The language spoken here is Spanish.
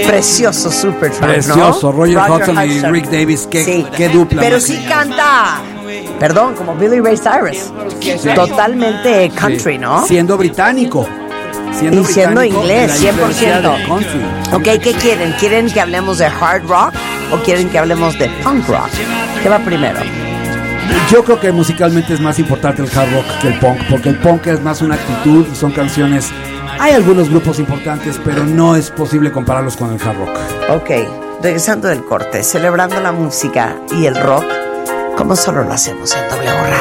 Precioso Supertramp, Precioso, ¿no? Roger Hodgson y Rick Davis, qué dupla. Pero sí canta, perdón, como Billy Ray Cyrus. Sí. Totalmente country, ¿no? Siendo británico. Siendo inglés, 100%. Ok, ¿qué quieren? ¿Quieren que hablemos de hard rock o quieren que hablemos de punk rock? ¿Qué va primero? Yo creo que musicalmente es más importante el hard rock que el punk, porque el punk es más una actitud y son canciones. Hay algunos grupos importantes, pero no es posible compararlos con el hard rock. Ok, regresando del corte, celebrando la música y el rock, como solo lo hacemos en W Radio.